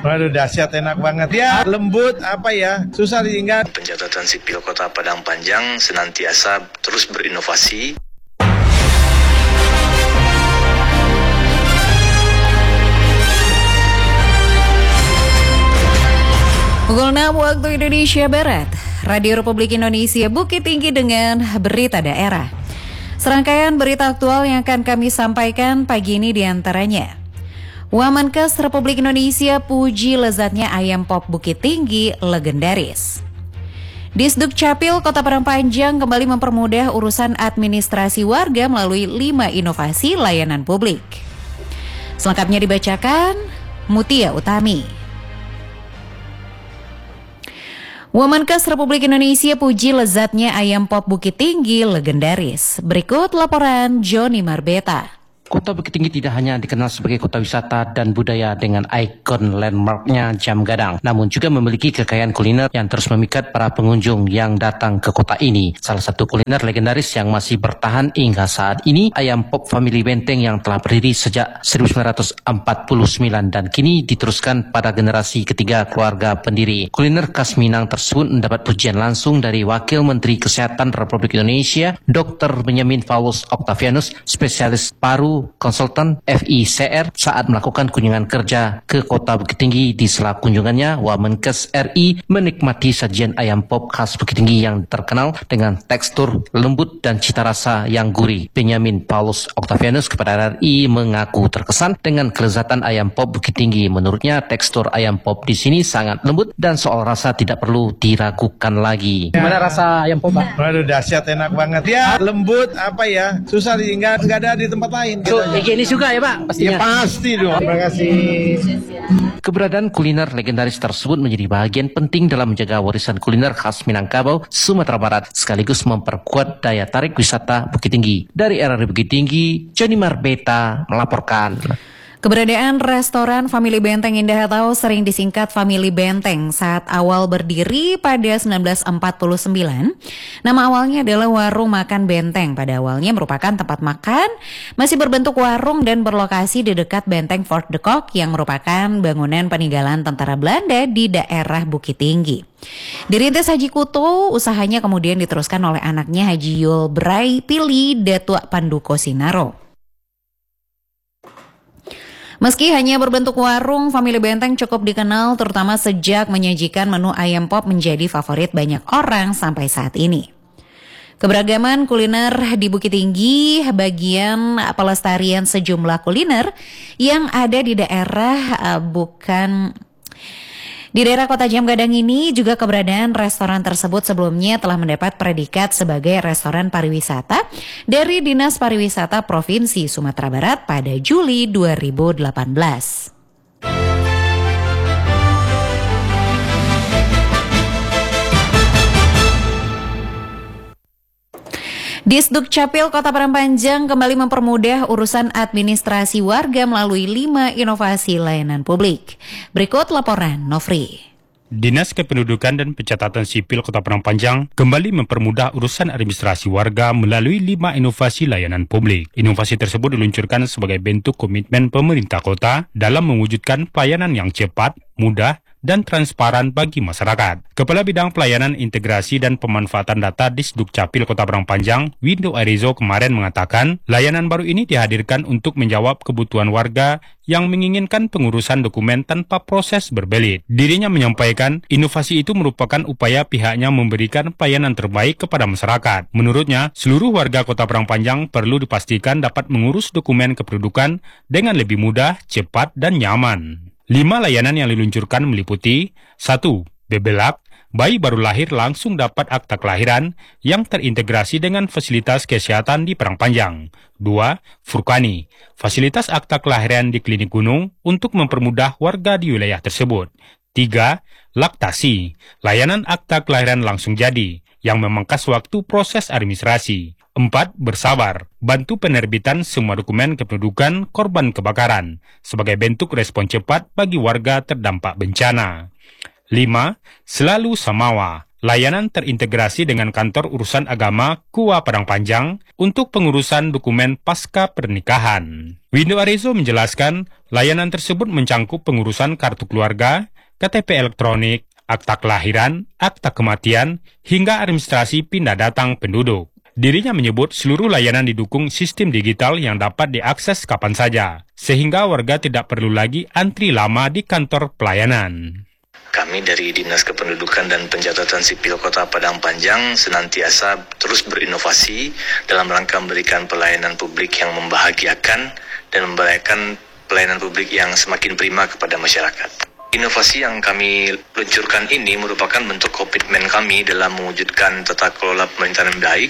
Waduh, dahsyat, enak banget ya, lembut, susah diingat. Pencatatan Sipil Kota Padang Panjang senantiasa terus berinovasi. Pukul 6 waktu Indonesia Barat, Radio Republik Indonesia Bukit Tinggi dengan berita daerah. Serangkaian berita aktual yang akan kami sampaikan pagi ini diantaranya. Wamenkes Republik Indonesia puji lezatnya ayam pop Bukit Tinggi legendaris. Disduk Capil Kota Padang Panjang kembali mempermudah urusan administrasi warga melalui 5 inovasi layanan publik. Selengkapnya dibacakan Mutia Utami. Wamenkes Republik Indonesia puji lezatnya ayam pop Bukit Tinggi legendaris. Berikut laporan Joni Marbeta. Kota Bukit Tinggi tidak hanya dikenal sebagai kota wisata dan budaya dengan ikon landmarknya Jam Gadang, namun juga memiliki kekayaan kuliner yang terus memikat para pengunjung yang datang ke kota ini. Salah satu kuliner legendaris yang masih bertahan hingga saat ini, ayam pop Family Benteng yang telah berdiri sejak 1949 dan kini diteruskan pada generasi ketiga keluarga pendiri. Kuliner khas Minang tersebut mendapat pujian langsung dari Wakil Menteri Kesehatan Republik Indonesia, Dr. Benyamin Paulus Octavianus, spesialis paru konsultan FICR saat melakukan kunjungan kerja ke Kota Bukit Tinggi. Di sela kunjungannya, Wamenkes RI menikmati sajian ayam pop khas Bukit Tinggi yang terkenal dengan tekstur lembut dan cita rasa yang gurih. Benyamin Paulus Octavianus kepada RI mengaku terkesan dengan kelezatan ayam pop Bukit Tinggi. Menurutnya, tekstur ayam pop di sini sangat lembut dan soal rasa tidak perlu diragukan lagi. Gimana rasa ayam pop, Pak? Waduh, dahsyat, enak banget ya, lembut, susah diingat, nggak ada di tempat lain. Higienis juga ya, Pak? Pastinya. Ya pasti dong. Terima kasih. Keberadaan kuliner legendaris tersebut menjadi bagian penting dalam menjaga warisan kuliner khas Minangkabau, Sumatera Barat, sekaligus memperkuat daya tarik wisata Bukit Tinggi. Dari RRI Bukit Tinggi, Joni Marbeta melaporkan. Keberadaan restoran Family Benteng Indah atau sering disingkat Family Benteng saat awal berdiri pada 1949. Nama awalnya adalah Warung Makan Benteng. Pada awalnya merupakan tempat makan, masih berbentuk warung dan berlokasi di dekat Benteng Fort de Kock yang merupakan bangunan peninggalan tentara Belanda di daerah Bukit Tinggi. Dirintis Haji Kuto, usahanya kemudian diteruskan oleh anaknya Haji Yul Bray Pili Datuk Panduko Sinaro. Meski hanya berbentuk warung, Family Benteng cukup dikenal terutama sejak menyajikan menu ayam pop menjadi favorit banyak orang sampai saat ini. Keberagaman kuliner di Bukit Tinggi bagian pelestarian sejumlah kuliner yang ada di daerah Di daerah Kota Jam Gadang ini juga keberadaan restoran tersebut sebelumnya telah mendapat predikat sebagai restoran pariwisata dari Dinas Pariwisata Provinsi Sumatera Barat pada Juli 2018. Disduk Capil Kota Padang Panjang kembali mempermudah urusan administrasi warga melalui 5 inovasi layanan publik. Berikut laporan Nofri. Dinas Kependudukan dan Pencatatan Sipil Kota Padang Panjang kembali mempermudah urusan administrasi warga melalui 5 inovasi layanan publik. Inovasi tersebut diluncurkan sebagai bentuk komitmen pemerintah kota dalam mewujudkan pelayanan yang cepat, mudah, dan transparan bagi masyarakat. Kepala Bidang Pelayanan Integrasi dan Pemanfaatan Data Disduk Capil Kota Padang Panjang, Windo Arizo kemarin mengatakan, layanan baru ini dihadirkan untuk menjawab kebutuhan warga yang menginginkan pengurusan dokumen tanpa proses berbelit. Dirinya menyampaikan, inovasi itu merupakan upaya pihaknya memberikan pelayanan terbaik kepada masyarakat. Menurutnya, seluruh warga Kota Padang Panjang perlu dipastikan dapat mengurus dokumen kependudukan dengan lebih mudah, cepat, dan nyaman. 5 layanan yang diluncurkan meliputi 1. Bebelak, bayi baru lahir langsung dapat akta kelahiran yang terintegrasi dengan fasilitas kesehatan di Padang Panjang. 2. Furkani, fasilitas akta kelahiran di klinik gunung untuk mempermudah warga di wilayah tersebut. 3. Laktasi, layanan akta kelahiran langsung jadi yang memangkas waktu proses administrasi. 4. Bersabar, bantu penerbitan semua dokumen kependudukan korban kebakaran sebagai bentuk respon cepat bagi warga terdampak bencana. 5. Selalu Samawa, layanan terintegrasi dengan kantor urusan agama KUA Padang Panjang untuk pengurusan dokumen pasca pernikahan. Windu Arezo menjelaskan, layanan tersebut mencangkup pengurusan kartu keluarga, KTP elektronik, akta kelahiran, akta kematian, hingga administrasi pindah datang penduduk. Dirinya menyebut seluruh layanan didukung sistem digital yang dapat diakses kapan saja, sehingga warga tidak perlu lagi antri lama di kantor pelayanan. Kami dari Dinas Kependudukan dan Pencatatan Sipil Kota Padang Panjang senantiasa terus berinovasi dalam rangka memberikan pelayanan publik yang membahagiakan dan memberikan pelayanan publik yang semakin prima kepada masyarakat. Inovasi yang kami luncurkan ini merupakan bentuk komitmen kami dalam mewujudkan tata kelola pemerintahan yang baik,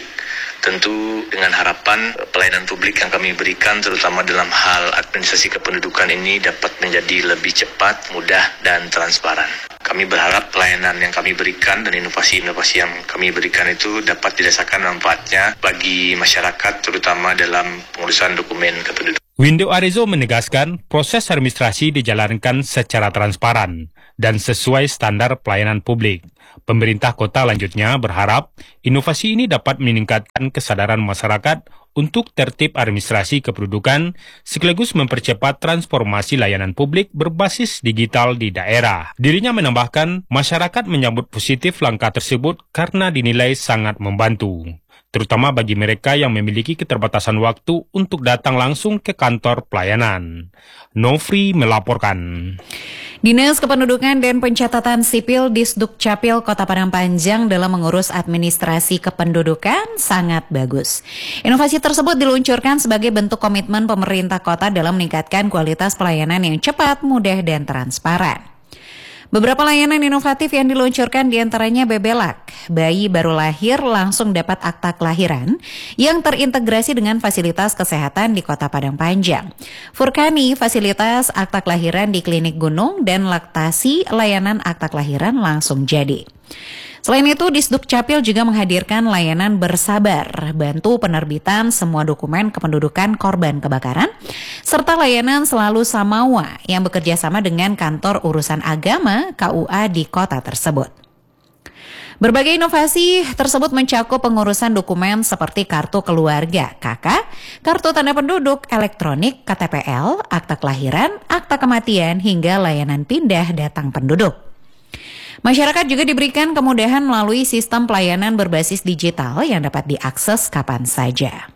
tentu dengan harapan pelayanan publik yang kami berikan terutama dalam hal administrasi kependudukan ini dapat menjadi lebih cepat, mudah, dan transparan. Kami berharap pelayanan yang kami berikan dan inovasi-inovasi yang kami berikan itu dapat dirasakan manfaatnya bagi masyarakat terutama dalam pengurusan dokumen kependudukan. Windu Arezo menegaskan proses administrasi dijalankan secara transparan dan sesuai standar pelayanan publik. Pemerintah kota lanjutnya berharap inovasi ini dapat meningkatkan kesadaran masyarakat untuk tertib administrasi kependudukan sekaligus mempercepat transformasi layanan publik berbasis digital di daerah. Dirinya menambahkan masyarakat menyambut positif langkah tersebut karena dinilai sangat membantu, terutama bagi mereka yang memiliki keterbatasan waktu untuk datang langsung ke kantor pelayanan. Nofri melaporkan. Dinas Kependudukan dan Pencatatan Sipil Disdukcapil Kota Padang Panjang dalam mengurus administrasi kependudukan sangat bagus. Inovasi tersebut diluncurkan sebagai bentuk komitmen pemerintah kota dalam meningkatkan kualitas pelayanan yang cepat, mudah, dan transparan. Beberapa layanan inovatif yang diluncurkan diantaranya Bebelak, bayi baru lahir langsung dapat akta kelahiran yang terintegrasi dengan fasilitas kesehatan di Kota Padang Panjang. Furkani, fasilitas akta kelahiran di klinik gunung, dan laktasi layanan akta kelahiran langsung jadi. Selain itu, Disdukcapil juga menghadirkan layanan bersabar, bantu penerbitan semua dokumen kependudukan korban kebakaran, serta layanan selalu Samawa yang bekerja sama dengan kantor urusan agama KUA di kota tersebut. Berbagai inovasi tersebut mencakup pengurusan dokumen seperti kartu keluarga (KK), kartu tanda penduduk elektronik (KTPL), akta kelahiran, akta kematian, hingga layanan pindah datang penduduk. Masyarakat juga diberikan kemudahan melalui sistem pelayanan berbasis digital yang dapat diakses kapan saja.